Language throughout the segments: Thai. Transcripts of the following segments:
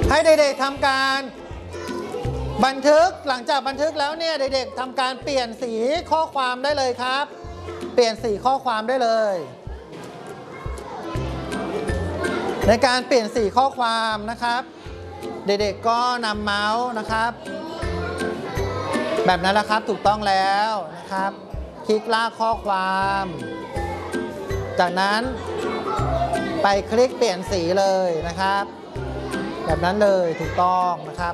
ให้เด็กๆทำการบันทึกหลังจากบันทึกแล้วเนี่ยเด็กๆทำการเปลี่ยนสีข้อความได้เลยครับเปลี่ยนสีข้อความได้เลยในการเปลี่ยนสีข้อความนะครับเด็กๆก็นำเมาส์นะครับแบบนั้นแหละครับถูกต้องแล้วนะครับคลิกลากข้อความจากนั้นไปคลิกเปลี่ยนสีเลยนะครับแบบนั้นเลยถูกต้องนะครับ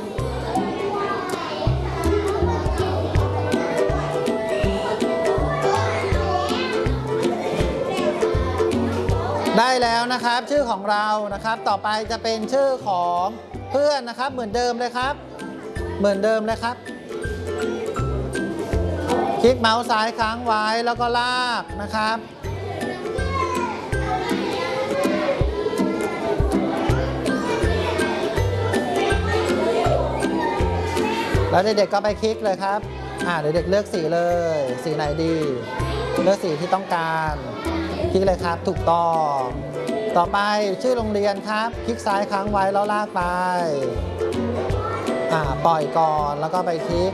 ได้แล้วนะครับชื่อของเรานะครับต่อไปจะเป็นชื่อของเพื่อนนะครับเหมือนเดิมเลยครับเหมือนเดิมเลยครับคลิกเมาส์ซ้ายค้างไว้แล้วก็ลากนะครับแล้วเด็กๆก็ไปคลิกเลยครับเด็กๆเลือกสีเลยสีไหนดีเลือกสีที่ต้องการคลิกเลยครับถูกต้องต่อไปชื่อโรงเรียนครับคลิกซ้ายค้างไว้แล้วลากไปปล่อยก่อนแล้วก็ไปคลิก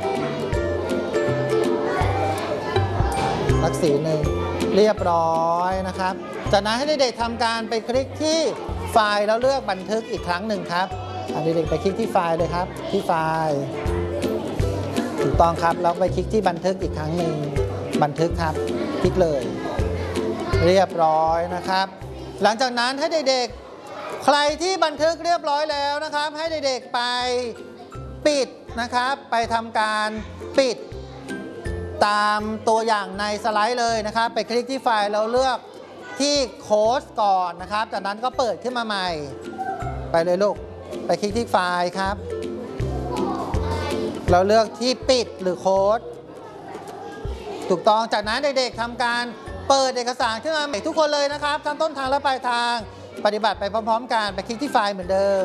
สักสีหนึ่งเรียบร้อยนะครับจากนั้นให้เด็กๆทำการไปคลิกที่ไฟล์แล้วเลือกบันทึกอีกครั้งหนึ่งครับเด็กๆไปคลิกที่ไฟล์เลยครับที่ไฟล์ถูกต้องครับแล้วไปคลิกที่บันทึกอีกครั้งหนึ่งบันทึกครับคลิกเลยเรียบร้อยนะครับหลังจากนั้นให้เด็กๆใครที่บันทึกเรียบร้อยแล้วนะครับให้เด็กๆไปปิดนะครับไปทำการปิดตามตัวอย่างในสไลด์เลยนะครับไปคลิกที่ไฟล์แล้วเลือกที่โค้ดก่อนนะครับจากนั้นก็เปิดขึ้นมาใหม่ไปเลยลูกไปคลิกที่ไฟล์ครับเราเลือกที่ปิดหรือโค้ดถูกต้องจากนั้นเด็กๆทำการเปิดเอกสารขึ้นมาใหม่ทุกคนเลยนะครับทั้งต้นทางและปลายทางปฏิบัติไปพร้อมๆกันไปคลิกที่ไฟล์เหมือนเดิม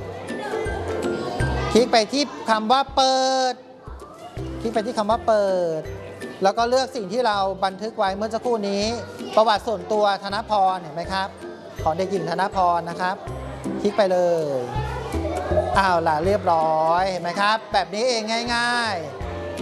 คลิกไปที่คำว่าเปิดคลิกไปที่คำว่าเปิดแล้วก็เลือกสิ่งที่เราบันทึกไว้เมื่อสักครู่นี้ประวัติส่วนตัวธนพรเห็นไหมครับของเด็กหญิงธนพรนะครับคลิกไปเลยล่ะเรียบร้อยเห็นไหมครับแบบนี้เองง่ายๆ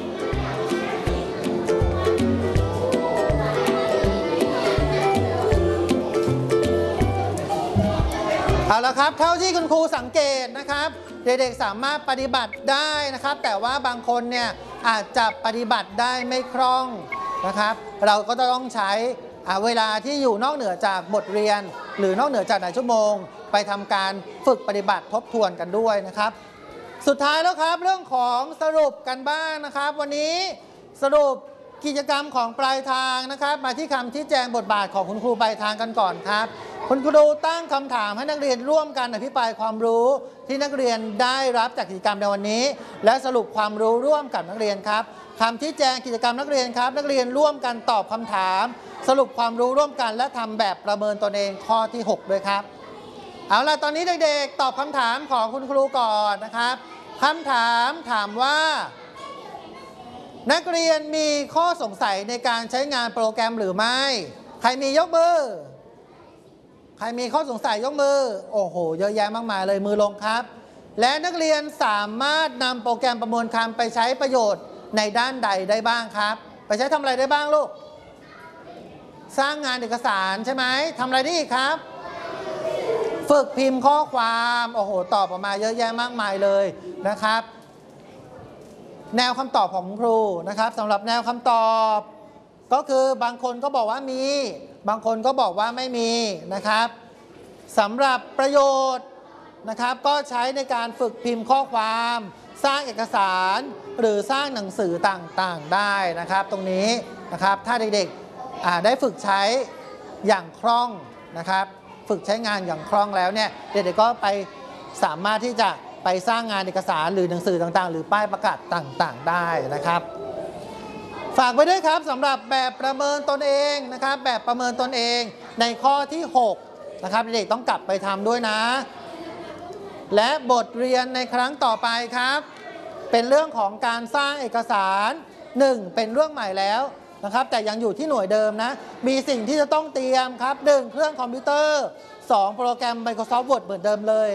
เอาละครับเท่าที่คุณครูสังเกตนะครับเด็กๆสามารถปฏิบัติได้นะครับแต่ว่าบางคนเนี่ยอาจจะปฏิบัติได้ไม่คล่องนะครับเราก็จะต้องใช้เวลาที่อยู่นอกเหนือจากบทเรียนหรือนอกเหนือจากหลายชั่วโมงไปทำการฝึกปฏิบัติทบทวนกันด้วยนะครับสุดท้ายแล้วครับเรื่องของสรุปกันบ้างนะครับวันนี้สรุปกิจกรรมของปลายทางนะครับมาที่คำชี้แจงบทบาทของคุณครูปลายทางกันก่อนครับคุณครูตั้งคำถามให้นักเรียนร่วมกันอภิปรายความรู้ที่นักเรียนได้รับจากกิจกรรมในวันนี้และสรุปความรู้ร่วมกับนักเรียนครับคำชี้แจงกิจกรรมนักเรียนครับนักเรียนร่วมกันตอบคำถามสรุปความรู้ร่วมกันและทำแบบประเมินตนเองข้อที่6ด้วยครับเอาล่ะตอนนี้เด็กๆตอบคำถามของคุณครูก่อนนะครับคำถามถามว่านักเรียนมีข้อสงสัยในการใช้งานโปรแกรมหรือไม่ใครมียกมือใครมีข้อสงสัยยกมือโอ้โหเยอะแยะมากมายเลยมือลงครับและนักเรียนสามารถนำโปรแกรมประมวลคำไปใช้ประโยชน์ในด้านใดได้บ้างครับไปใช้ทำอะไรได้บ้างลูกสร้างงานเอกสารใช่ไหมทำอะไรได้อีกครับฝึกพิมพ์ข้อความโอ้โหตอบออกมาเยอะแยะมากมายเลยนะครับแนวคำตอบของครูนะครับสำหรับแนวคำตอบก็คือบางคนก็บอกว่ามีบางคนก็บอกว่าไม่มีนะครับสำหรับประโยชน์นะครับก็ใช้ในการฝึกพิมพ์ข้อความสร้างเอกสารหรือสร้างหนังสือต่างๆได้นะครับตรงนี้นะครับถ้าเด็กๆได้ฝึกใช้อย่างคล่องนะครับฝึกใช้งานอย่างคล่องแล้วเนี่ยเด็กๆก็ไปสามารถที่จะไปสร้างงานเอกสารหรือหนังสือต่างๆหรือป้ายประกาศต่างๆได้นะครับฝากไว้ด้วยครับสำหรับแบบประเมินตนเองนะครับแบบประเมินตนเองในข้อที่6นะครับเด็กต้องกลับไปทำด้วยนะและบทเรียนในครั้งต่อไปครับเป็นเรื่องของการสร้างเอกสาร1เป็นเรื่องใหม่แล้วนะครับแต่ยังอยู่ที่หน่วยเดิมนะมีสิ่งที่จะต้องเตรียมครับ1เครื่องคอมพิวเตอร์2โปรแกรม Microsoft Word เหมือนเดิมเลย